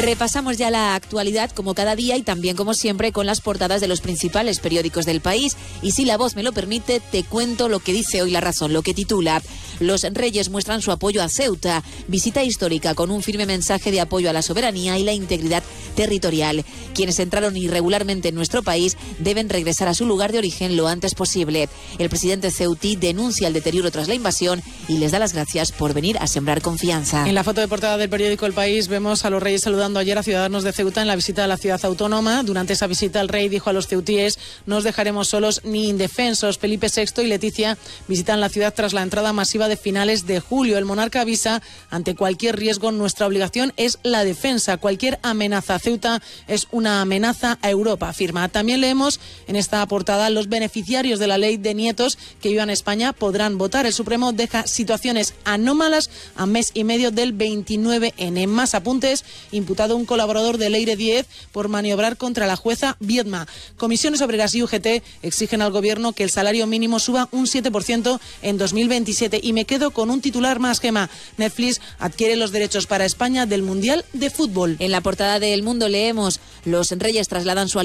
Repasamos ya la actualidad como cada día y también como siempre con las portadas de los principales periódicos del país. Y si la voz me lo permite, te cuento lo que dice hoy La Razón, lo que titula: Los Reyes muestran su apoyo a Ceuta. Visita histórica con un firme mensaje de apoyo a la soberanía y la integridad territorial. Quienes entraron irregularmente en nuestro país deben regresar a su lugar de origen lo antes posible. El presidente ceutí denuncia el deterioro tras la invasión y les da las gracias por venir a sembrar confianza. En la foto de portada del periódico El País vemos a los reyes saludando ayer a ciudadanos de Ceuta en la visita a la ciudad autónoma. Durante esa visita el rey dijo a los ceutíes: no os dejaremos solos ni indefensos. Felipe VI y Leticia visitan la ciudad tras la entrada masiva de finales de julio. El monarca avisa: ante cualquier riesgo nuestra obligación es la defensa. Cualquier amenaza a Ceuta es una amenaza a Europa, afirma. También leemos en esta portada: los beneficiarios de la ley de nietos que vivan en España podrán votar. El Supremo deja situaciones anómalas a mes y medio del 29N. Más apuntes: imputado un colaborador del Eire 10 por maniobrar contra la jueza Viedma. Comisiones Obreras y UGT exigen al gobierno que el salario mínimo suba un 7% en 2027. Y me quedo con un titular más, Gema. Netflix adquiere los derechos para España del Mundial de Fútbol. En la portada de El Mundo leemos: los reyes trasladan su